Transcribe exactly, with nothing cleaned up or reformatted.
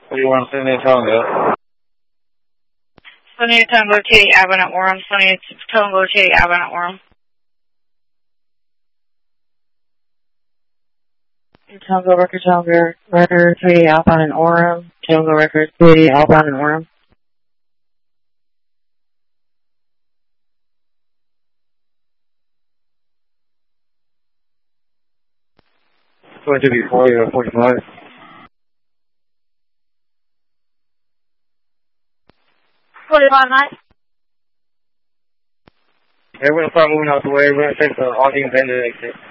We want Sunday Tango. Sunday Tango T, Avenant Warren. Sunday Tango T, Avenant Warren. Tango Record Tango Record three Alpine and Orem. Tango Record three Alpine and Orem. Going to be forty or forty-five. forty-five, night. Okay, we're going to start moving out the way. We're going to take the all the independent exit.